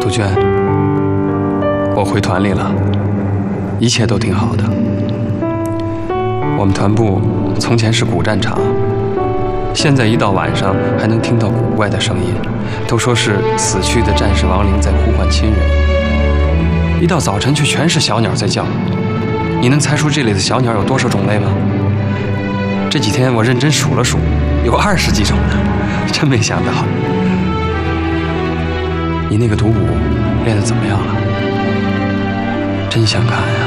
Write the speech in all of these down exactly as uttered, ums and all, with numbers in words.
杜鹃，我回团里了，一切都挺好的。我们团部从前是古战场，现在一到晚上还能听到古怪的声音，都说是死去的战士亡灵在呼唤亲人。一到早晨却全是小鸟在叫。你能猜出这里的小鸟有多少种类吗？这几天我认真数了数，有二十几种呢，真没想到。你那个独舞练得怎么样了？真想看呀！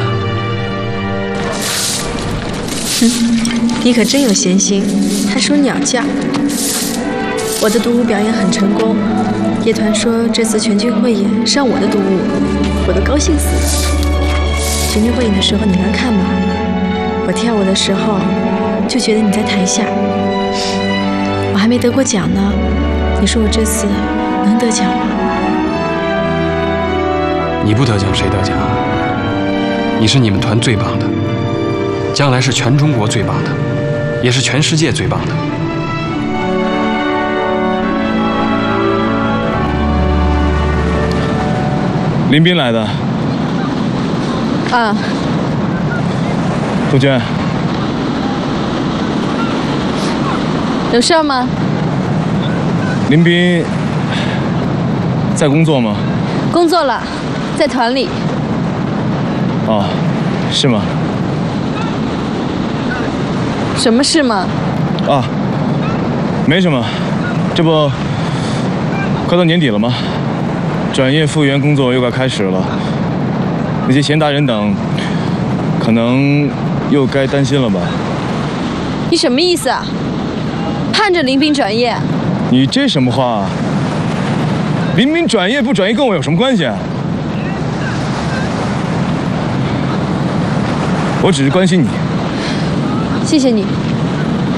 嗯，你可真有闲心，还说鸟叫。我的独舞表演很成功，叶团说这次全军汇演上我的独舞，我都高兴死了。全军汇演的时候你来看吗？我跳舞的时候就觉得你在台下，我还没得过奖呢，你说我这次能得奖吗？ 你不得奖谁得奖？你是你们团最棒的，将来是全中国最棒的，也是全世界最棒的。 林斌来的。 啊。 杜鹃。 有事吗？ 林斌在工作吗？ 工作了，在团里。 哦，是吗？ 什么事吗？ 啊，没什么，这不快到年底了吗？转业复员工作又该开始了，那些闲杂人等可能又该担心了吧？ 你什么意思啊？盼着林斌转业？ 你这什么话啊？林斌转业不转业跟我有什么关系啊？我只是关心你。 谢谢你。